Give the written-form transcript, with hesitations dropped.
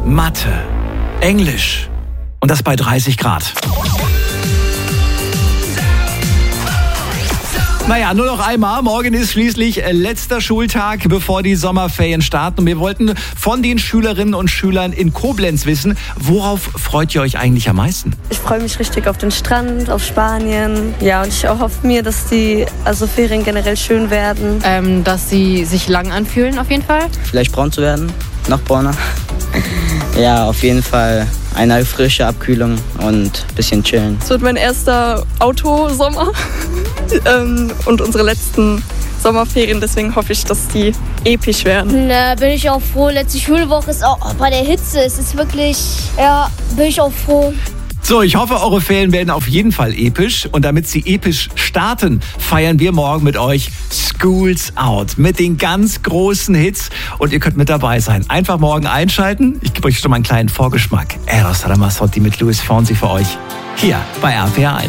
Mathe, Englisch und das bei 30 Grad. Naja, nur noch einmal. Morgen ist schließlich letzter Schultag, bevor die Sommerferien starten. Und wir wollten von den Schülerinnen und Schülern in Koblenz wissen, worauf freut ihr euch eigentlich am meisten? Ich freue mich richtig auf den Strand, auf Spanien. Ja, und ich hoffe mir, dass die Ferien generell schön werden. Dass sie sich lang anfühlen, auf jeden Fall. Vielleicht braun zu werden, noch brauner. Ja, auf jeden Fall eine frische Abkühlung und ein bisschen chillen. Es wird mein erster Autosommer und unsere letzten Sommerferien, deswegen hoffe ich, dass die episch werden. Na, bin ich auch froh. Letzte Schulwoche ist auch bei der Hitze. Es ist wirklich, bin ich auch froh. So, ich hoffe, eure Ferien werden auf jeden Fall episch. Und damit sie episch starten, feiern wir morgen mit euch Schools Out mit den ganz großen Hits. Und ihr könnt mit dabei sein. Einfach morgen einschalten. Ich gebe euch schon mal einen kleinen Vorgeschmack. Eros Ramazzotti mit Luis Fonsi für euch. Hier bei RPR 1.